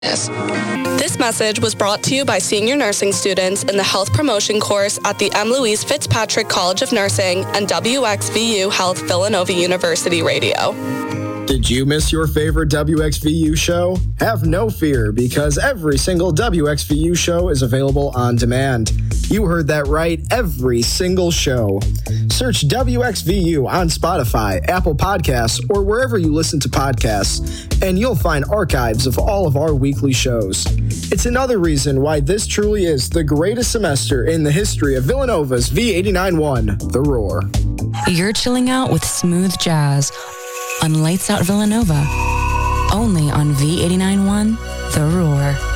This message was brought to you by senior nursing students in the health promotion course at the M. Louise Fitzpatrick College of Nursing and WXVU Health Villanova University Radio. Did you miss your favorite WXVU show? Have no fear, because every single WXVU show is available on demand. You heard that right, every single show. Search WXVU on Spotify, Apple Podcasts, or wherever you listen to podcasts, and you'll find archives of all of our weekly shows. It's another reason why this truly is the greatest semester in the history of Villanova's V89.1, The Roar. You're chilling out with smooth jazz on Lights Out Villanova, only on V89.1, The Roar.